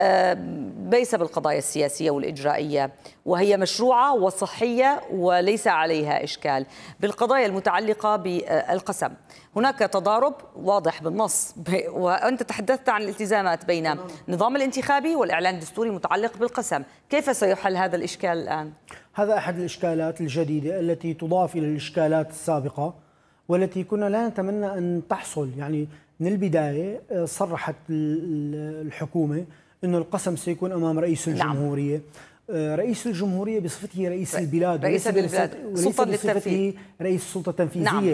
ليس بالقضايا السياسية والإجرائية، وهي مشروعة وصحية وليس عليها إشكال. بالقضايا المتعلقة بالقسم هناك تضارب واضح بالنص، وأنت تحدثت عن الالتزامات بين النظام الانتخابي والإعلان الدستوري المتعلق بالقسم. كيف سيحل هذا الإشكال الآن؟ هذا أحد الإشكالات الجديدة التي تضاف إلى الإشكالات السابقة، والتي كنا لا نتمنى أن تحصل. يعني من البداية صرحت الحكومة أن القسم سيكون أمام رئيس الجمهورية. رئيس الجمهورية بصفته رئيس البلاد، وليس بصفته رئيس السلطة التنفيذية.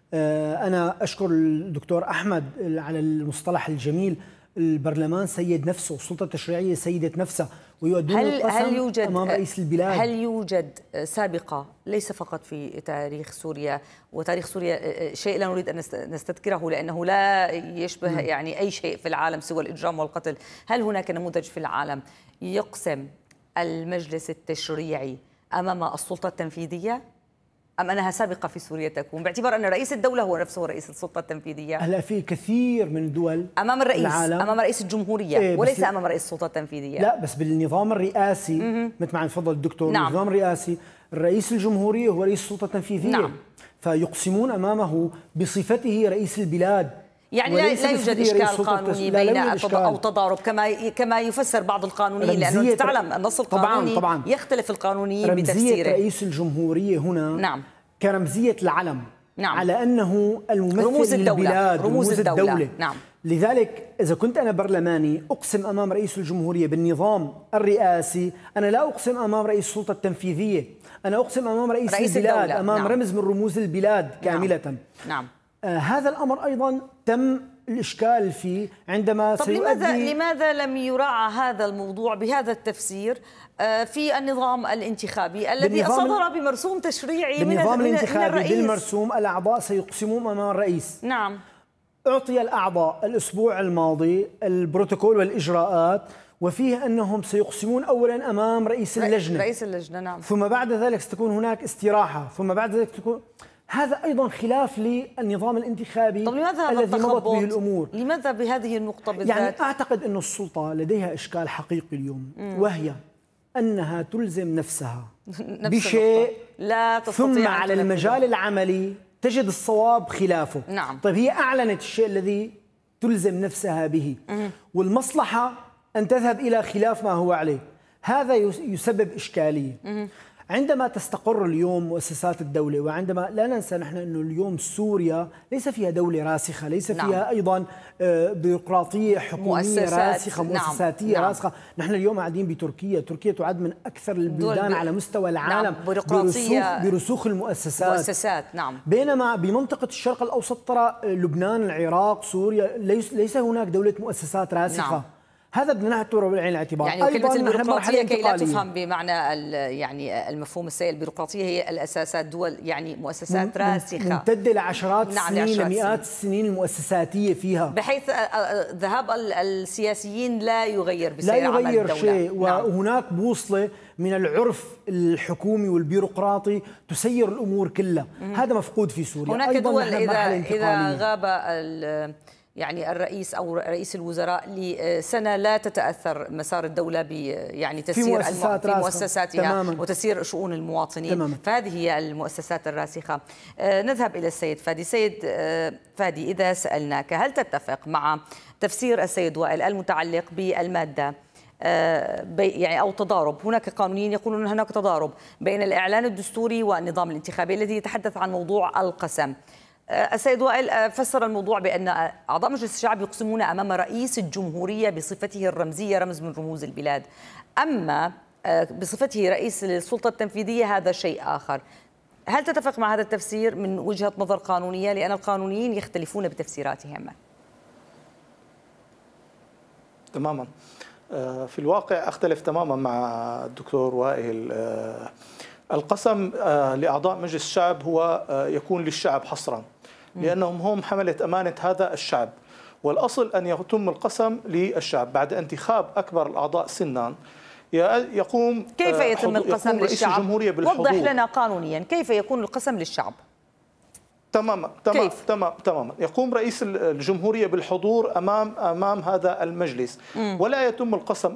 أنا أشكر الدكتور أحمد على المصطلح الجميل. البرلمان سيد نفسه، السلطة التشريعية سيدت نفسها، ويؤدون القسم أمام رئيس البلاد. هل يوجد سابقة ليس فقط في تاريخ سوريا، وتاريخ سوريا شيء لا نريد أن نستذكره لأنه لا يشبه يعني أي شيء في العالم سوى الإجرام والقتل، هل هناك نموذج في العالم يقسم المجلس التشريعي أمام السلطة التنفيذية؟ أم أنها سابقة في سوريا تكون، باعتبار أن رئيس الدولة هو نفسه رئيس السلطة التنفيذية؟ هلا في كثير من الدول أمام الرئيس العالم. أمام رئيس الجمهورية وليس أمام رئيس السلطة التنفيذية. لا، بس بالنظام الرئاسي مثل ما تفضل الدكتور. نعم. النظام الرئاسي رئيس الجمهورية هو رئيس السلطة التنفيذية. نعم. فيقسمون أمامه بصفته رئيس البلاد. يعني لا يوجد إشكال قانوني بين أو تضارب كما يفسر بعض القانونيين، لأنه تعلم النص القانوني طبعاً يختلف القانونيين بتفسيره. رمزية رئيس الجمهورية هنا نعم. كرمزية العلم. نعم. على أنه الممثل رموز للبلاد، رموز الدولة. نعم. لذلك إذا كنت أنا برلماني أقسم أمام رئيس الجمهورية بالنظام الرئاسي، أنا لا أقسم أمام رئيس السلطة التنفيذية، أنا أقسم أمام رئيس البلاد الدولة. أمام نعم. رمز من رموز البلاد كاملة. نعم. هذا الأمر أيضا تم الإشكال فيه عندما لماذا لم يراعى هذا الموضوع بهذا التفسير في النظام الانتخابي الذي صدر بمرسوم تشريعي بالنظام من الانتخابي الرئيس؟ بالمرسوم الأعضاء سيقسمون أمام الرئيس. نعم. أعطي الأعضاء الأسبوع الماضي البروتوكول والإجراءات، وفيه أنهم سيقسمون أولا أمام رئيس اللجنة. نعم. ثم بعد ذلك ستكون هناك استراحة، ثم بعد ذلك تكون هذا أيضا خلاف للنظام الانتخابي الذي مضت به الأمور. لماذا بهذه النقطة بالذات؟ يعني أعتقد أن السلطة لديها إشكال حقيقي اليوم، وهي أنها تلزم نفسها بشيء لا تستطيع ثم على المجال العملي تجد الصواب خلافه. نعم. طيب هي أعلنت الشيء الذي تلزم نفسها به، والمصلحة أن تذهب إلى خلاف ما هو عليه. هذا يسبب إشكالية. عندما تستقر اليوم مؤسسات الدولة، وعندما لا ننسى نحن أنه اليوم سوريا ليس فيها دولة راسخة، ليس فيها نعم. أيضا بيروقراطية حكومية راسخة، مؤسساتية نعم. راسخة. نحن اليوم قاعدين بتركيا، تركيا تعد من أكثر البلدان على مستوى العالم نعم. برسوخ المؤسسات نعم. بينما بمنطقة الشرق الأوسط ترى لبنان، العراق، سوريا ليس هناك دولة مؤسسات راسخة. نعم. هذا بدنا نعتبره بعين الاعتبار. يعني كلمة البيروقراطية كي لا تفهم بمعنى يعني المفهوم السيء، البيروقراطية هي الأساسات، دول يعني مؤسسات راسخة ممتدة لعشرات السنين لمئات السنين المؤسساتية فيها، بحيث ذهاب السياسيين لا يغير بسير عمل الدولة. شيء. نعم. وهناك بوصلة من العرف الحكومي والبيروقراطي تسير الأمور كلها. هذا مفقود في سوريا. هناك دول إذا غاب يعني الرئيس أو رئيس الوزراء لسنة لا تتأثر مسار الدولة يعني تسير في مؤسساتها تماماً. وتسير شؤون المواطنين تماماً. فهذه هي المؤسسات الراسخة. نذهب إلى السيد فادي. سيد فادي، إذا سألناك هل تتفق مع تفسير السيد وائل المتعلق بالمادة يعني أو تضارب؟ هناك قانونيين يقولون هناك تضارب بين الإعلان الدستوري والنظام الانتخابي الذي يتحدث عن موضوع القسم. السيد وائل فسر الموضوع بأن أعضاء مجلس الشعب يقسمون أمام رئيس الجمهورية بصفته الرمزية، رمز من رموز البلاد، أما بصفته رئيس السلطة التنفيذية هذا شيء آخر. هل تتفق مع هذا التفسير من وجهة نظر قانونية؟ لأن القانونيين يختلفون بتفسيراتهم. تماما. في الواقع أختلف تماما مع الدكتور وائل. القسم لأعضاء مجلس الشعب هو يكون للشعب حصرا، لأنهم هم حملة أمانة هذا الشعب، والأصل أن يتم القسم للشعب بعد انتخاب أكبر الأعضاء سنا. يقوم كيف يتم القسم للشعب؟ وضح لنا قانونيا كيف يكون القسم للشعب. تماما يقوم رئيس الجمهورية بالحضور أمام هذا المجلس، ولا يتم القسم